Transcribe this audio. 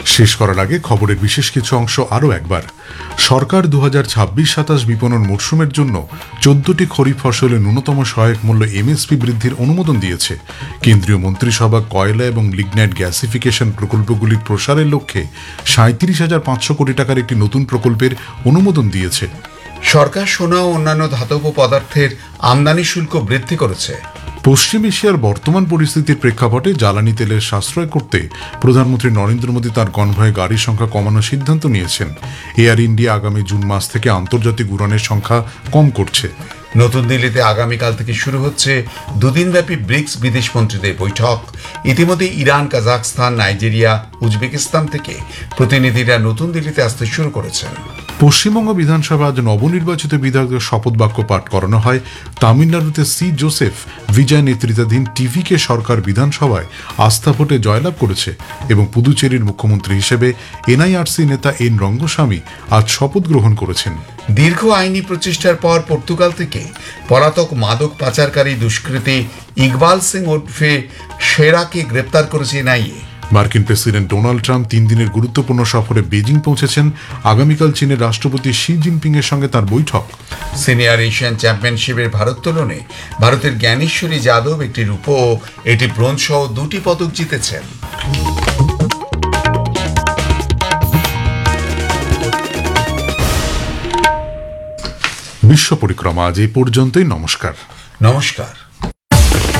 শেষ করার আগে খবরের বিশেষ কিছু অংশ আরও একবার। সরকার 2026-27 বিপণন মরশুমের জন্য 14টি খরিফ ফসলে ন্যূনতম সহায়ক মূল্য এমএসপি বৃদ্ধির অনুমোদন দিয়েছে। কেন্দ্রীয় মন্ত্রিসভা কয়লা এবং লিগনাইট গ্যাসিফিকেশন প্রকল্পগুলির প্রসারের লক্ষ্যে 37,500 কোটি টাকার একটি নতুন প্রকল্পের অনুমোদন দিয়েছে। সরকার সোনা ও অন্যান্য ধাতব পদার্থের আমদানি শুল্ক বৃদ্ধি করেছে। পশ্চিম এশিয়ার বর্তমান পরিস্থিতির প্রেক্ষাপটে জ্বালানি তেলের সাশ্রয় করতে প্রধানমন্ত্রী নরেন্দ্র মোদী তার কনভয়ে গাড়ির সংখ্যা কমানোর সিদ্ধান্ত নিয়েছেন। এয়ার ইন্ডিয়া আগামী জুন মাস থেকে আন্তর্জাতিক উড়ানের সংখ্যা কম করছে। নতুন দিল্লিতে আগামীকাল থেকে শুরু হচ্ছে দুদিনব্যাপী ব্রিক্স বিদেশমন্ত্রীদের বৈঠক। ইতিমধ্যে ইরান, কাজাখস্তান, নাইজেরিয়া, উজবেকিস্তান থেকে প্রতিনিধিরা নতুন দিল্লিতে আসতে শুরু করেছেন। পশ্চিমবঙ্গ বিধানসভা আজ নবনির্বাচিত বিধায়কদের শপথ বাক্য পাঠ করানো হয়। তামিলনাড়ুতে সি জোসেফ বিজয় নেতৃত্বাধীন টিভিকে সরকার বিধানসভায় আস্থা ভোটে জয়লাভ করেছে এবং পুদুচেরির মুখ্যমন্ত্রী হিসেবে এনআইআরসি নেতা এন রঙ্গস্বামী আজ শপথ গ্রহণ করেছেন। দীর্ঘ আইনি প্রচেষ্টার পর পর্তুগাল থেকে পলাতক মাদক পাচারকারী দুষ্কৃতী ইকবাল সিং ওরফে শেরাকে গ্রেপ্তার করেছে এনআইএ। মার্কিন প্রেসিডেন্ট ডোনাল্ড ট্রাম্প 3 দিনের গুরুত্বপূর্ণ সফরে বেজিং পৌঁছেছেন। আগামীকাল চীনের রাষ্ট্রপতি শি জিনপিং এর সঙ্গে তার বৈঠক। সিনিয়র এশিয়ান চ্যাম্পিয়নশিপের ভারোত্তোলনে ভারতের জ্ঞানেশ্বরী যাদব একটি রূপো ও একটি ব্রোঞ্জ সহ 2টি পদক জিতেছেন। বিশ্ব পরিক্রমা আজ এই পর্যন্তই। নমস্কার।